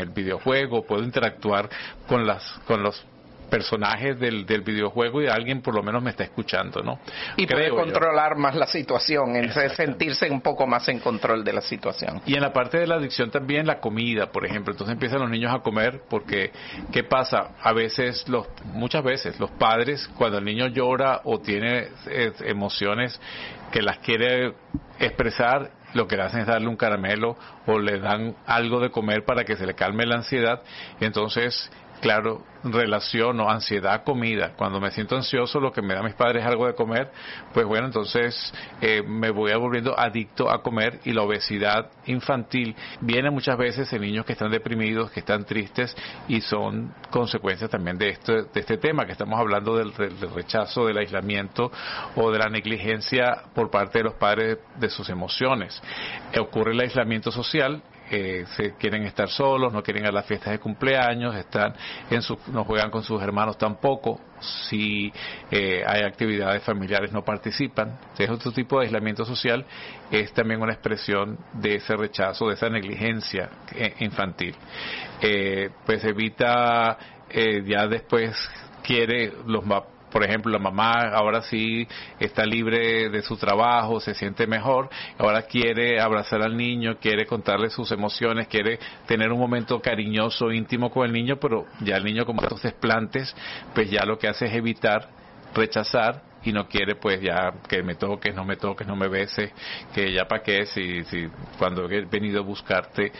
el videojuego, puedo interactuar con los personajes del videojuego y alguien por lo menos me está escuchando, ¿no? Y puede controlar más la situación, sentirse un poco más en control de la situación. Y en la parte de la adicción también la comida, por ejemplo. Entonces empiezan los niños a comer porque, ¿qué pasa? Muchas veces los padres, cuando el niño llora o tiene emociones que las quiere expresar, lo que le hacen es darle un caramelo o le dan algo de comer para que se le calme la ansiedad. Entonces, claro, relaciono ansiedad, comida. Cuando me siento ansioso, lo que me da mis padres es algo de comer, pues bueno, entonces me voy volviendo adicto a comer, y la obesidad infantil viene muchas veces en niños que están deprimidos, que están tristes, y son consecuencias también de este tema que estamos hablando del rechazo, del aislamiento o de la negligencia por parte de los padres de sus emociones. Ocurre el aislamiento social. Se quieren estar solos, no quieren ir a las fiestas de cumpleaños, no juegan con sus hermanos tampoco, si hay actividades familiares no participan. Entonces, otro tipo de aislamiento social es también una expresión de ese rechazo, de esa negligencia infantil. Pues evita, ya después quiere por ejemplo, la mamá ahora sí está libre de su trabajo, se siente mejor, ahora quiere abrazar al niño, quiere contarle sus emociones, quiere tener un momento cariñoso, íntimo con el niño, pero ya el niño, como estos desplantes, pues ya lo que hace es evitar, rechazar, y no quiere pues ya que me toques, no me beses, que ya para qué, si cuando he venido a buscarte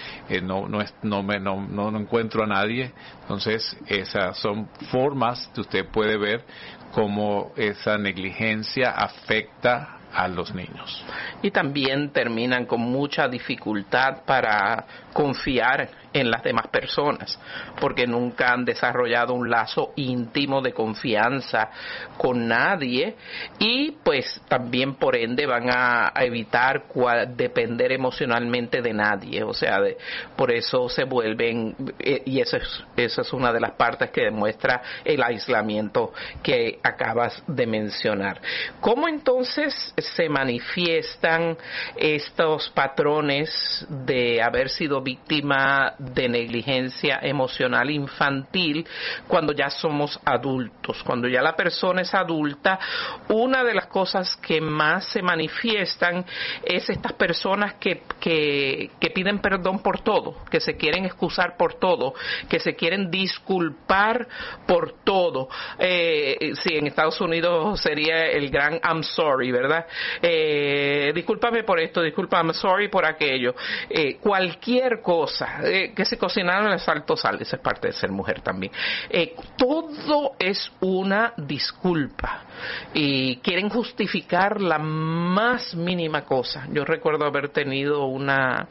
no encuentro a nadie. Entonces esas son formas que usted puede ver cómo esa negligencia afecta a los niños. Y también terminan con mucha dificultad para confiar en las demás personas, porque nunca han desarrollado un lazo íntimo de confianza con nadie, y pues también por ende van a evitar depender emocionalmente de nadie. O sea, por eso se vuelven, y esa es una de las partes que demuestra el aislamiento que acabas de mencionar. ¿Cómo entonces se manifiestan estos patrones de haber sido víctima de negligencia emocional infantil cuando ya somos adultos? Cuando ya la persona es adulta, una de las cosas que más se manifiestan es estas personas que piden perdón por todo, que se quieren excusar por todo, que se quieren disculpar por todo. Sí, en Estados Unidos sería el gran I'm sorry, ¿verdad? Discúlpame por esto, discúlpame, sorry por aquello. Cualquier cosa, que se cocinaron el salto sal, esa es parte de ser mujer también. Todo es una disculpa y quieren justificar la más mínima cosa. Yo recuerdo haber tenido una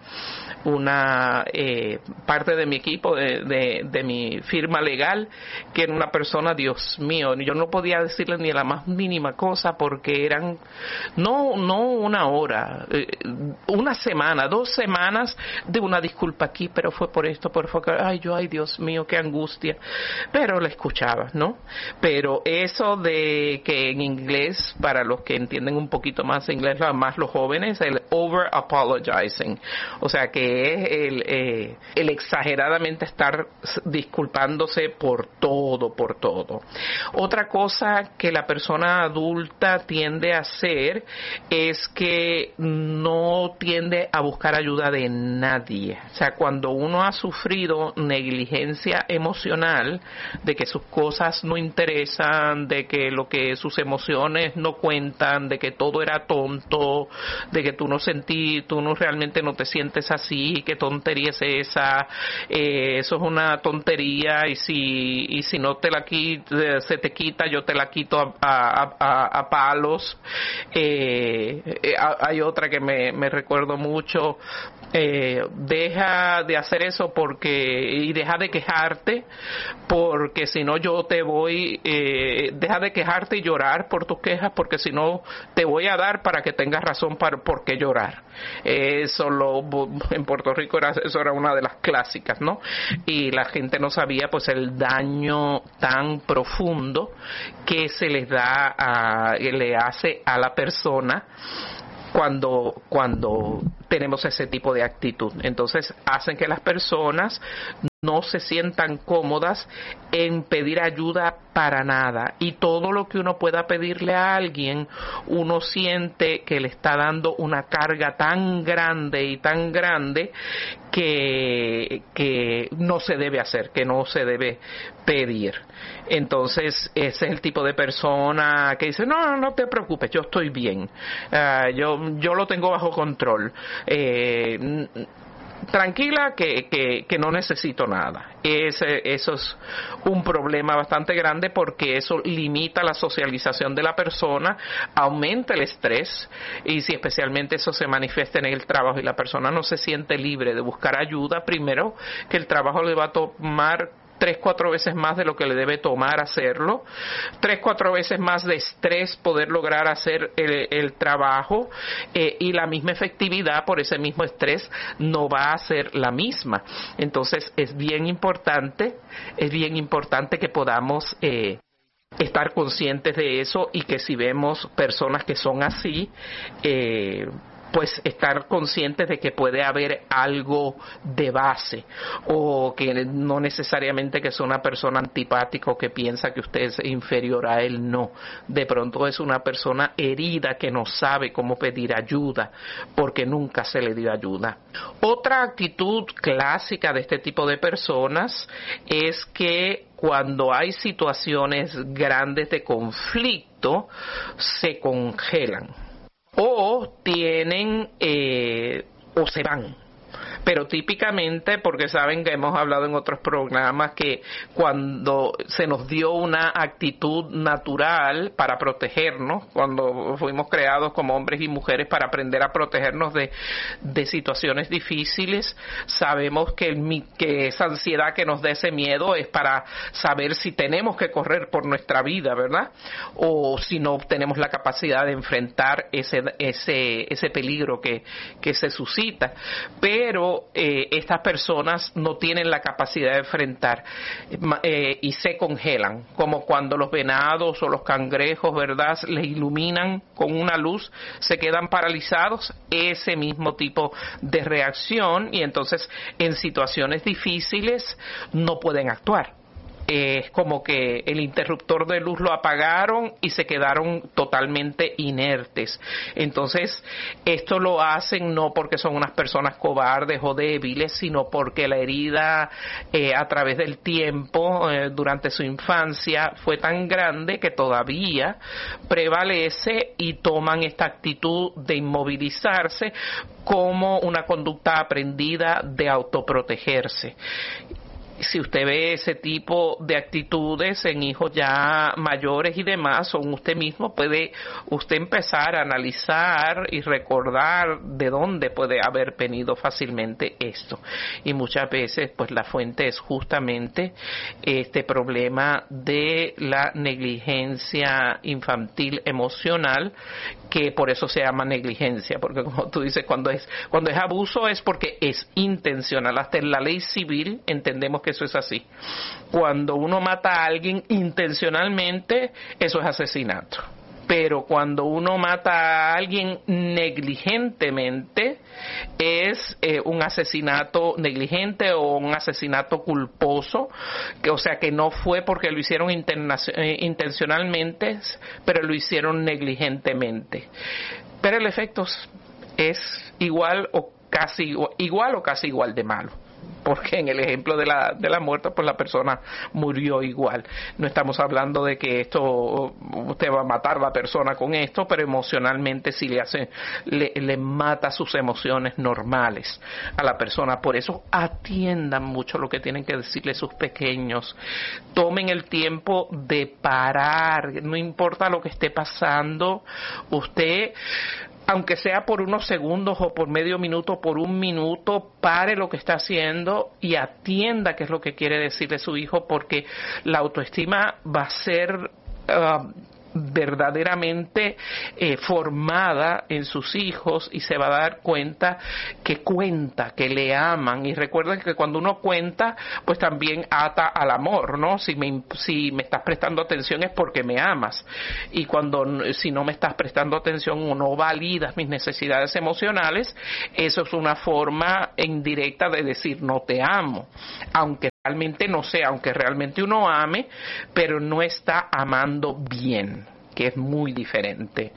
parte de mi equipo de mi firma legal que era una persona, Dios mío, yo no podía decirle ni la más mínima cosa porque eran no una hora, una semana, 2 semanas de una disculpa aquí, pero fue por esto, ay Dios mío, qué angustia, pero la escuchaba, ¿no? Pero eso de que en inglés, para los que entienden un poquito más inglés, más los jóvenes, el over apologizing, o sea que es el exageradamente estar disculpándose por todo. Otra cosa que la persona adulta tiende a hacer es que no tiende a buscar ayuda de nadie. O sea, cuando uno ha sufrido negligencia emocional, de que sus cosas no interesan, de que sus emociones no cuentan, de que todo era tonto, de que tú no realmente no te sientes así, qué tontería es esa, eso es una tontería, y si no te la se te quita, yo te la quito a palos. Hay otra que me recuerdo mucho, deja de hacer eso y deja de quejarte, porque si no yo te voy, deja de quejarte y llorar por tus quejas, porque si no te voy a dar para que tengas razón por qué llorar. En Puerto Rico eso era una de las clásicas, ¿no? Y la gente no sabía pues el daño tan profundo que se les le hace a la persona cuando tenemos ese tipo de actitud. Entonces hacen que las personas no se sientan cómodas en pedir ayuda para nada, y todo lo que uno pueda pedirle a alguien, uno siente que le está dando una carga tan grande que no se debe hacer, que no se debe pedir. Entonces ese es el tipo de persona que dice, no te preocupes, yo estoy bien, yo lo tengo bajo control, tranquila que no necesito nada. Eso es un problema bastante grande, porque eso limita la socialización de la persona, aumenta el estrés, y si especialmente eso se manifiesta en el trabajo y la persona no se siente libre de buscar ayuda, primero que el trabajo le va a tomar 3-4 veces más de lo que le debe tomar hacerlo, 3-4 veces más de estrés poder lograr hacer el trabajo, y la misma efectividad por ese mismo estrés no va a ser la misma. Entonces es bien importante que podamos estar conscientes de eso, y que si vemos personas que son así, pues estar conscientes de que puede haber algo de base, o que no necesariamente que sea una persona antipática o que piensa que usted es inferior a él, no. De pronto es una persona herida que no sabe cómo pedir ayuda porque nunca se le dio ayuda. Otra actitud clásica de este tipo de personas es que cuando hay situaciones grandes de conflicto, se congelan o tienen o se van. Pero típicamente, porque saben que hemos hablado en otros programas que cuando se nos dio una actitud natural para protegernos, cuando fuimos creados como hombres y mujeres para aprender a protegernos de situaciones difíciles, sabemos que esa ansiedad que nos da ese miedo es para saber si tenemos que correr por nuestra vida, ¿verdad? O si no tenemos la capacidad de enfrentar ese peligro que se suscita. Pero estas personas no tienen la capacidad de enfrentar y se congelan, como cuando los venados o los cangrejos, ¿verdad?, les iluminan con una luz, se quedan paralizados. Ese mismo tipo de reacción, y entonces en situaciones difíciles no pueden actuar. Es como que el interruptor de luz lo apagaron y se quedaron totalmente inertes. Entonces, esto lo hacen no porque son unas personas cobardes o débiles, sino porque la herida a través del tiempo, durante su infancia, fue tan grande que todavía prevalece, y toman esta actitud de inmovilizarse como una conducta aprendida de autoprotegerse. Si usted ve ese tipo de actitudes en hijos ya mayores y demás, o en usted mismo, puede usted empezar a analizar y recordar de dónde puede haber venido fácilmente esto. Y muchas veces, pues la fuente es justamente este problema de la negligencia infantil emocional, que por eso se llama negligencia, porque como tú dices, cuando es abuso es porque es intencional. Hasta en la ley civil entendemos que eso es así. Cuando uno mata a alguien intencionalmente, eso es asesinato. Pero cuando uno mata a alguien negligentemente, es un asesinato negligente o un asesinato culposo, o sea que no fue porque lo hicieron intencionalmente, pero lo hicieron negligentemente. Pero el efecto es igual o casi igual de malo. Porque en el ejemplo de la muerte, pues la persona murió igual. No estamos hablando de que usted va a matar a la persona con esto, pero emocionalmente sí le mata sus emociones normales a la persona. Por eso atiendan mucho lo que tienen que decirle sus pequeños. Tomen el tiempo de parar, no importa lo que esté pasando, usted, aunque sea por unos segundos o por medio minuto, por un minuto, pare lo que está haciendo y atienda qué es lo que quiere decirle su hijo, porque la autoestima va a ser verdaderamente formada en sus hijos, y se va a dar cuenta, que le aman. Y recuerden que cuando uno cuenta, pues también ata al amor, ¿no? Si me estás prestando atención es porque me amas, y si no me estás prestando atención o no validas mis necesidades emocionales, eso es una forma indirecta de decir no te amo, aunque realmente no sea, aunque realmente uno ame, pero no está amando bien, que es muy diferente.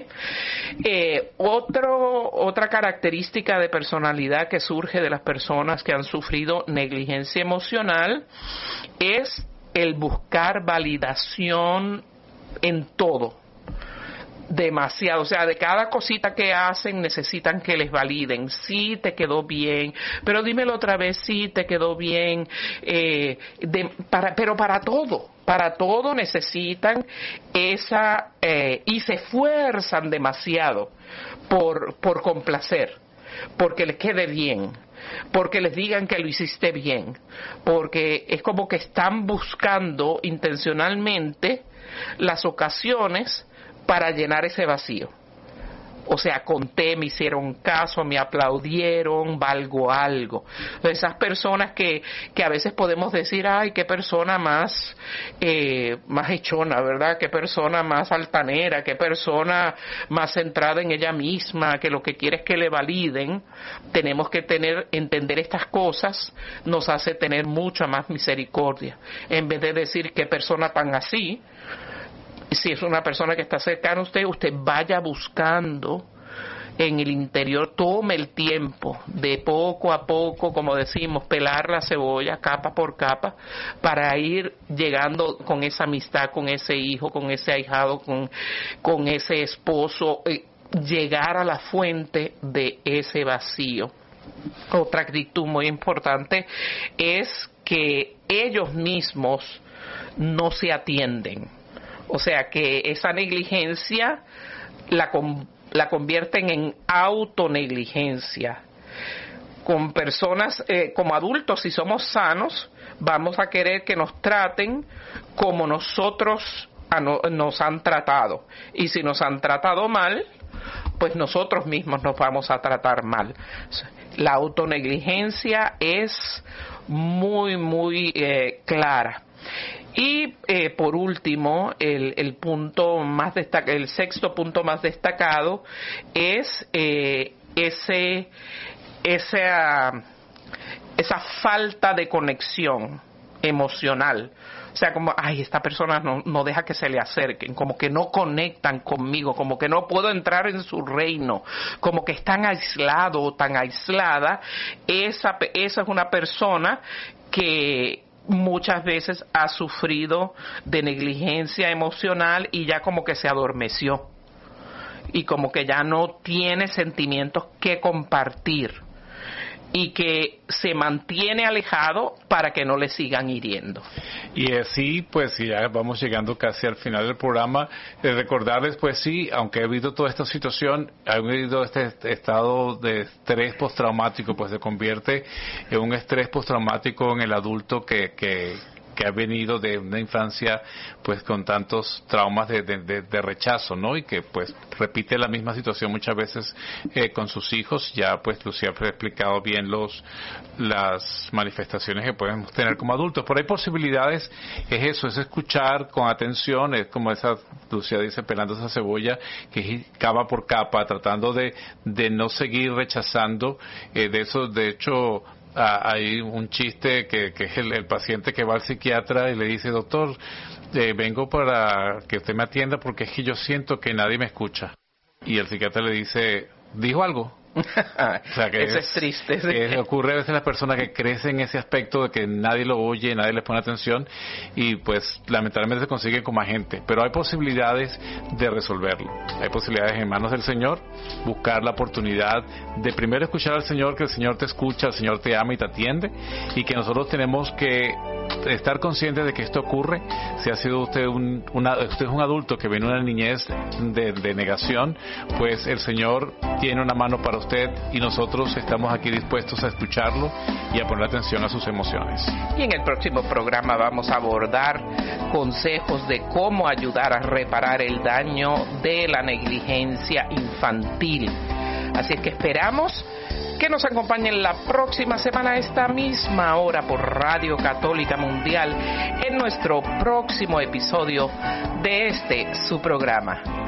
Otra característica de personalidad que surge de las personas que han sufrido negligencia emocional es el buscar validación en todo. Demasiado, o sea, de cada cosita que hacen necesitan que les validen. Sí, te quedó bien, pero dímelo otra vez, sí, te quedó bien, pero para todo necesitan esa, y se esfuerzan demasiado por complacer, porque les quede bien, porque les digan que lo hiciste bien, porque es como que están buscando intencionalmente las ocasiones para llenar ese vacío. O sea, conté, me hicieron caso, me aplaudieron, valgo algo. Esas personas que a veces podemos decir, ay, qué persona más echona, ¿verdad? Qué persona más altanera, qué persona más centrada en ella misma, que lo que quiere es que le validen. Tenemos que entender estas cosas, nos hace tener mucha más misericordia. En vez de decir qué persona tan así, si es una persona que está cercana a usted vaya buscando en el interior, tome el tiempo de poco a poco, como decimos, pelar la cebolla capa por capa, para ir llegando con esa amistad, con ese hijo, con ese ahijado, con ese esposo, llegar a la fuente de ese vacío. Otra actitud muy importante es que ellos mismos no se atienden. O sea, que esa negligencia la convierten en autonegligencia. Con personas, como adultos, si somos sanos, vamos a querer que nos traten como nosotros nos han tratado. Y si nos han tratado mal, pues nosotros mismos nos vamos a tratar mal. La autonegligencia es muy, muy clara. Y por último, el sexto punto más destacado es esa falta de conexión emocional. O sea, como, ay, esta persona no deja que se le acerquen, como que no conectan conmigo, como que no puedo entrar en su reino, como que es tan aislado o tan aislada. Esa es una persona que muchas veces ha sufrido de negligencia emocional y ya como que se adormeció y como que ya no tiene sentimientos que compartir, y que se mantiene alejado para que no le sigan hiriendo. Y así, pues, ya vamos llegando casi al final del programa, recordarles, pues sí, aunque he vivido toda esta situación, he vivido este estado de estrés postraumático, pues se convierte en un estrés postraumático en el adulto que ha venido de una infancia pues con tantos traumas de rechazo, ¿no? Y que pues repite la misma situación muchas veces con sus hijos. Ya pues Lucía ha explicado bien las manifestaciones que podemos tener como adultos. Pero hay posibilidades, es eso, es escuchar con atención, es como esa, Lucía dice, pelando esa cebolla, que es capa por capa, tratando de no seguir rechazando, de eso, de hecho, hay un chiste que es el paciente que va al psiquiatra y le dice, doctor, vengo para que usted me atienda porque es que yo siento que nadie me escucha. Y el psiquiatra le dice, ¿dijo algo? O sea, que eso es triste. Que ocurre a veces en las personas que crecen en ese aspecto de que nadie lo oye, nadie les pone atención, y pues lamentablemente se consiguen con más gente. Pero hay posibilidades de resolverlo. Hay posibilidades en manos del Señor, buscar la oportunidad de primero escuchar al Señor, que el Señor te escucha, el Señor te ama y te atiende, y que nosotros tenemos que estar conscientes de que esto ocurre. Si ha sido usted usted es un adulto que viene de una niñez de negación, pues el Señor tiene una mano para usted y nosotros estamos aquí dispuestos a escucharlo y a poner atención a sus emociones. Y en el próximo programa vamos a abordar consejos de cómo ayudar a reparar el daño de la negligencia infantil. Así es que esperamos que nos acompañen la próxima semana a esta misma hora por Radio Católica Mundial en nuestro próximo episodio de su programa.